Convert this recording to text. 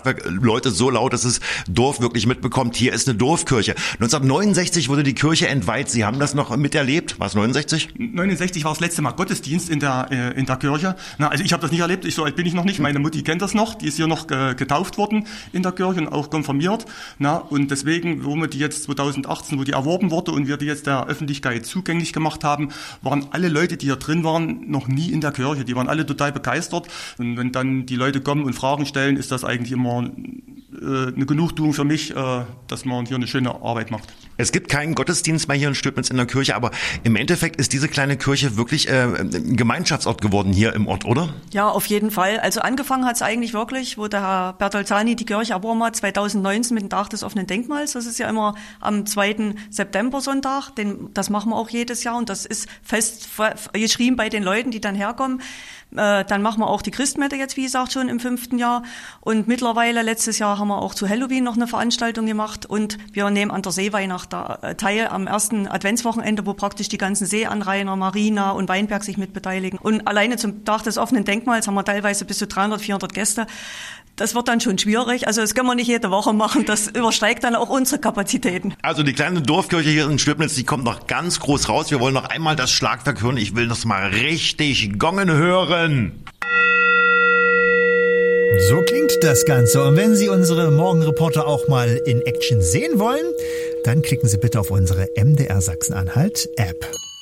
Schlagwerk läutet so laut, dass das Dorf wirklich mitbekommt, hier ist eine Dorfkirche. 1969 wurde die Kirche entweiht. Sie haben das noch miterlebt? War es 69? 69 war das letzte Mal Gottesdienst in der Kirche. Also ich habe das nicht erlebt, so alt bin ich noch nicht. Meine Mutti kennt das noch, die ist hier noch getauft worden in der Kirche und auch konfirmiert. Und deswegen, wo wir die jetzt 2018, wo die erworben wurde und wir die jetzt der Öffentlichkeit zugänglich gemacht haben, waren alle Leute, die hier drin waren, noch nie in der Kirche. Die waren alle total begeistert. Und wenn dann die Leute kommen und Fragen stellen, ist das eigentlich immer eine Genugtuung für mich, dass man hier eine schöne Arbeit macht. Es gibt keinen Gottesdienst mehr hier in Stöbnitz in der Kirche, aber im Endeffekt ist diese kleine Kirche wirklich ein Gemeinschaftsort geworden hier im Ort, oder? Ja, auf jeden Fall. Also angefangen hat es eigentlich wirklich, wo der Herr Bertolzani die Kirche erworben hat, 2019 mit dem Tag des offenen Denkmals. Das ist ja immer am 2. September Sonntag. Das machen wir auch jedes Jahr und das ist fest geschrieben bei den Leuten, die dann herkommen. Dann machen wir auch die Christmette jetzt, wie gesagt, schon im 5. Jahr. Und mittlerweile, letztes Jahr, haben wir auch zu Halloween noch eine Veranstaltung gemacht. Und wir nehmen an der Seeweihnacht teil am ersten Adventswochenende, wo praktisch die ganzen Seeanrainer, Marina und Weinberg sich mit beteiligen. Und alleine zum Tag des offenen Denkmals haben wir teilweise bis zu 300, 400 Gäste. Das wird dann schon schwierig. Also das können wir nicht jede Woche machen. Das übersteigt dann auch unsere Kapazitäten. Also die kleine Dorfkirche hier in Stöbnitz, die kommt noch ganz groß raus. Wir wollen noch einmal das Schlagwerk hören. Ich will das mal richtig gongen hören. So klingt das Ganze. Und wenn Sie unsere Morgenreporter auch mal in Action sehen wollen, dann klicken Sie bitte auf unsere MDR Sachsen-Anhalt App.